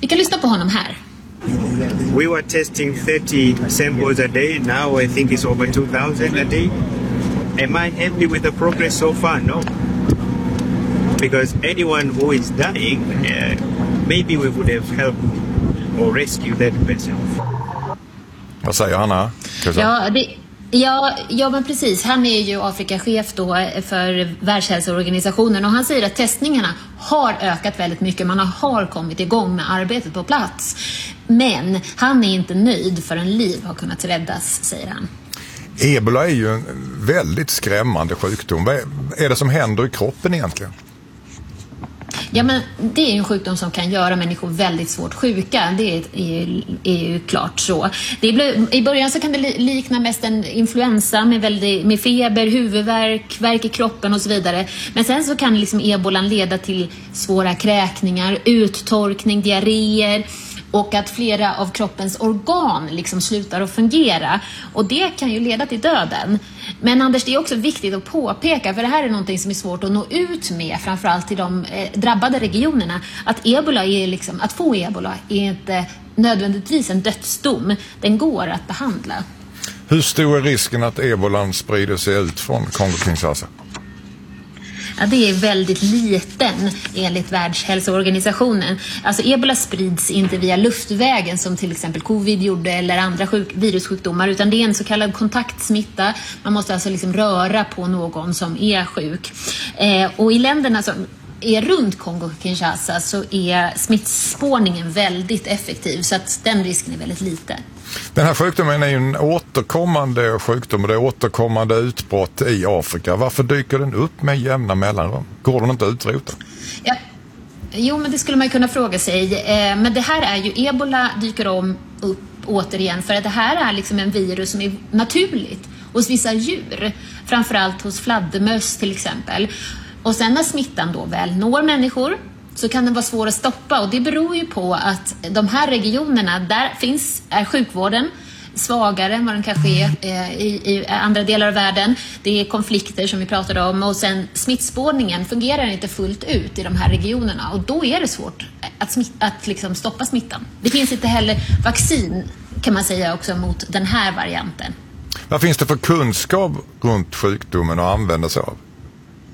Vi kan lyssna på honom här. We were testing 30 samples a day. Now I think it's over 2,000 a day. Am I happy with the progress so far? No. Because anyone who is dying, maybe we would have helped or rescued that person. Vad säger Anna? Ja, men precis. Han är ju Afrikachef då för Världshälsoorganisationen och han säger att testningarna har ökat väldigt mycket. Man har kommit igång med arbetet på plats. Men han är inte nöjd förrän liv har kunnat räddas, säger han. Ebola är ju en väldigt skrämmande sjukdom. Vad är det som händer i kroppen egentligen? Ja, men det är ju en sjukdom som kan göra människor väldigt svårt sjuka. Det är ju klart så. I början så kan det likna mest en influensa med feber, huvudvärk, värk i kroppen och så vidare. Men sen så kan liksom ebolan leda till svåra kräkningar, uttorkning, diarréer och att flera av kroppens organ liksom slutar att fungera. Och det kan ju leda till döden. Men Anders, det är också viktigt att påpeka, för det här är någonting som är svårt att nå ut med, framförallt till de drabbade regionerna, att att få ebola är inte nödvändigtvis en dödsdom. Den går att behandla. Hur stor är risken att ebolan sprider sig ut från Kongo-Kinshasa? Ja, det är väldigt liten enligt Världshälsoorganisationen. Alltså ebola sprids inte via luftvägen som till exempel covid gjorde eller andra virussjukdomar, utan det är en så kallad kontaktsmitta. Man måste alltså liksom röra på någon som är sjuk. Och i länderna som är runt Kongo-Kinshasa så är smittspårningen väldigt effektiv, så att den risken är väldigt liten. Den här sjukdomen är ju en återkommande sjukdom och det är återkommande utbrott i Afrika. Varför dyker den upp med jämna mellanrum? Går den inte att utrota? Ja. Jo, men det skulle man kunna fråga sig. Men det här är ju, ebola dyker upp återigen för att det här är liksom en virus som är naturligt hos vissa djur. Framförallt hos fladdermöss till exempel. Och sen när smittan då väl når människor så kan den vara svår att stoppa, och det beror ju på att de här regionerna, där är sjukvården svagare än vad den kanske är i andra delar av världen. Det är konflikter som vi pratade om, och sen smittspårningen fungerar inte fullt ut i de här regionerna, och då är det svårt att liksom stoppa smittan. Det finns inte heller vaccin, kan man säga, också mot den här varianten. Vad finns det för kunskap runt sjukdomen att använda sig av?